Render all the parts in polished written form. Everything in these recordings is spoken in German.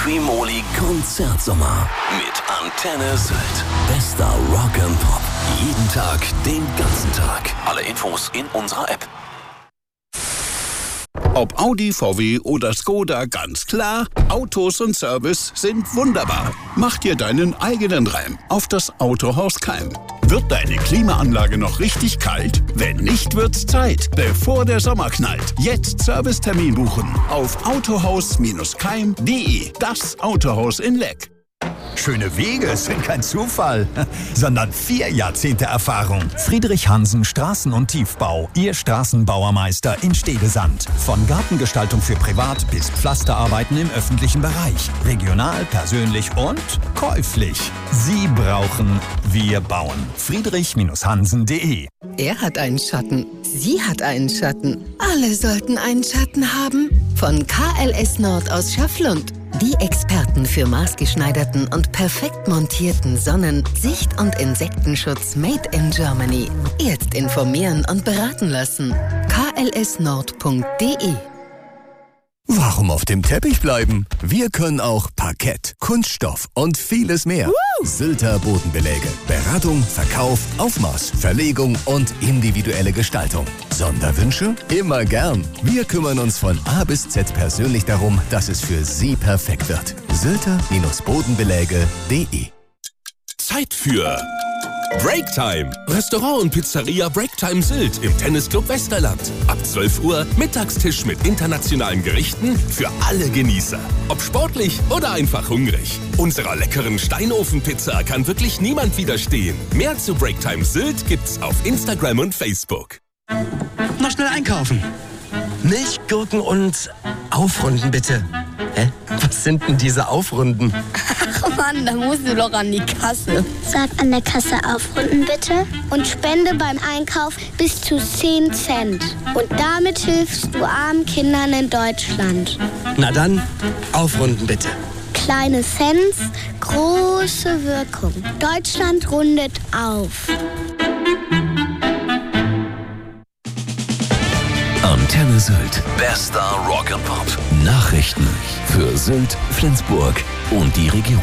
Quimoli Konzertsommer mit Antenne Sylt. Bester Rock and Pop. Jeden Tag, den ganzen Tag. Alle Infos in unserer App. Ob Audi, VW oder Skoda, ganz klar, Autos und Service sind wunderbar. Mach dir deinen eigenen Reim auf das Autohaus Keim. Wird deine Klimaanlage noch richtig kalt? Wenn nicht, wird's Zeit, bevor der Sommer knallt. Jetzt Servicetermin buchen auf autohaus-keim.de. Das Autohaus in Leck. Schöne Wege sind kein Zufall, sondern 4 Jahrzehnte Erfahrung. Friedrich Hansen Straßen- und Tiefbau, Ihr Straßenbauermeister in Stedesand. Von Gartengestaltung für Privat bis Pflasterarbeiten im öffentlichen Bereich. Regional, persönlich und käuflich. Sie brauchen, wir bauen. Friedrich-Hansen.de. Er hat einen Schatten, sie hat einen Schatten. Alle sollten einen Schatten haben. Von KLS Nord aus Schafflund. Die Experten für maßgeschneiderten und perfekt montierten Sonnen-, Sicht- und Insektenschutz made in Germany. Jetzt informieren und beraten lassen. klsnord.de. Warum auf dem Teppich bleiben? Wir können auch Parkett, Kunststoff und vieles mehr. Sylter Bodenbeläge. Beratung, Verkauf, Aufmaß, Verlegung und individuelle Gestaltung. Sonderwünsche? Immer gern. Wir kümmern uns von A bis Z persönlich darum, dass es für Sie perfekt wird. Sylter-Bodenbeläge.de. Zeit für Breaktime. Restaurant und Pizzeria Breaktime Sylt im Tennisclub Westerland. Ab 12 Uhr Mittagstisch mit internationalen Gerichten für alle Genießer. Ob sportlich oder einfach hungrig. Unserer leckeren Steinofenpizza kann wirklich niemand widerstehen. Mehr zu Breaktime Sylt gibt's auf Instagram und Facebook. Noch schnell einkaufen. Milch, Gurken und Aufrunden, bitte. Hä? Was sind denn diese Aufrunden? Ach Mann, da musst du doch an die Kasse. Sag an der Kasse aufrunden bitte und spende beim Einkauf bis zu 10 Cent. Und damit hilfst du armen Kindern in Deutschland. Na dann, aufrunden bitte. Kleine Cents, große Wirkung. Deutschland rundet auf. Antenne Sylt. Bester Rock and Pop. Nachrichten für Sylt, Flensburg und die Region.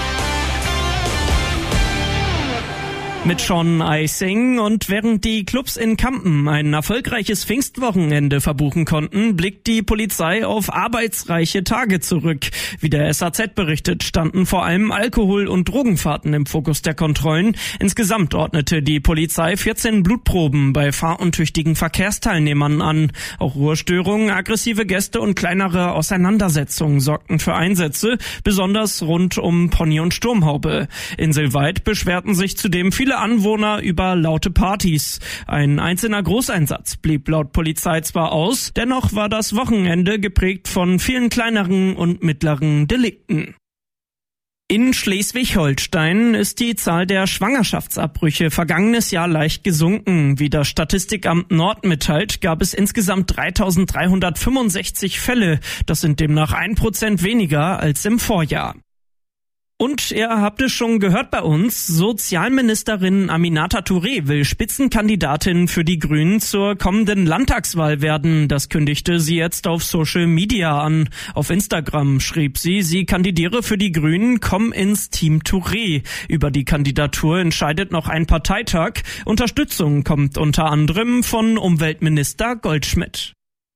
Mit Sean Icing, und während die Clubs in Kampen ein erfolgreiches Pfingstwochenende verbuchen konnten, blickt die Polizei auf arbeitsreiche Tage zurück. Wie der SAZ berichtet, standen vor allem Alkohol- und Drogenfahrten im Fokus der Kontrollen. Insgesamt ordnete die Polizei 14 Blutproben bei fahruntüchtigen Verkehrsteilnehmern an. Auch Ruhestörungen, aggressive Gäste und kleinere Auseinandersetzungen sorgten für Einsätze, besonders rund um Pony und Sturmhaube. In Silweid beschwerten sich zudem viele Anwohner über laute Partys. Ein einzelner Großeinsatz blieb laut Polizei zwar aus, dennoch war das Wochenende geprägt von vielen kleineren und mittleren Delikten. In Schleswig-Holstein ist die Zahl der Schwangerschaftsabbrüche vergangenes Jahr leicht gesunken. Wie das Statistikamt Nord mitteilt, gab es insgesamt 3.365 Fälle. Das sind demnach 1% weniger als im Vorjahr. Und ihr habt es schon gehört bei uns, Sozialministerin Aminata Touré will Spitzenkandidatin für die Grünen zur kommenden Landtagswahl werden. Das kündigte sie jetzt auf Social Media an. Auf Instagram schrieb sie kandidiere für die Grünen, komm ins Team Touré. Über die Kandidatur entscheidet noch ein Parteitag. Unterstützung kommt unter anderem von Umweltminister Goldschmidt.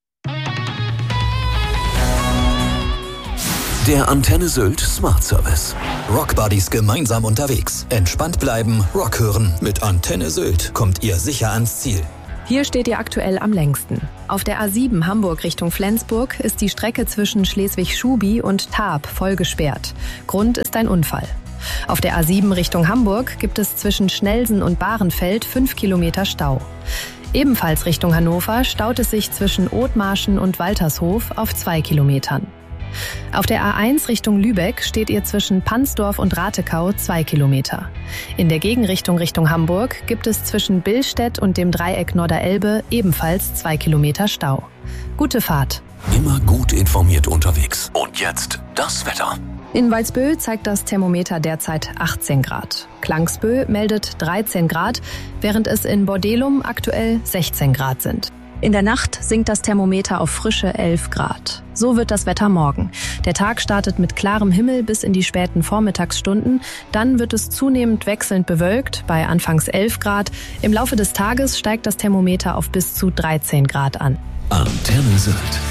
Der Antenne Sylt Smart Service. Rockbuddies gemeinsam unterwegs. Entspannt bleiben, Rock hören. Mit Antenne Sylt kommt ihr sicher ans Ziel. Hier steht ihr aktuell am längsten. Auf der A7 Hamburg Richtung Flensburg ist die Strecke zwischen Schleswig-Schubi und Tarp voll gesperrt. Grund ist ein Unfall. Auf der A7 Richtung Hamburg gibt es zwischen Schnelsen und Bahrenfeld 5 Kilometer Stau. Ebenfalls Richtung Hannover staut es sich zwischen Othmarschen und Waltershof auf 2 Kilometern. Auf der A1 Richtung Lübeck steht ihr zwischen Pansdorf und Ratekau 2 Kilometer. In der Gegenrichtung Richtung Hamburg gibt es zwischen Billstedt und dem Dreieck Norderelbe ebenfalls 2 Kilometer Stau. Gute Fahrt. Immer gut informiert unterwegs. Und jetzt das Wetter. In Walsbö zeigt das Thermometer derzeit 18 Grad. Klangsbö meldet 13 Grad, während es in Bordelum aktuell 16 Grad sind. In der Nacht sinkt das Thermometer auf frische 11 Grad. So wird das Wetter morgen. Der Tag startet mit klarem Himmel bis in die späten Vormittagsstunden. Dann wird es zunehmend wechselnd bewölkt, bei anfangs 11 Grad. Im Laufe des Tages steigt das Thermometer auf bis zu 13 Grad an. Antenne Sylt.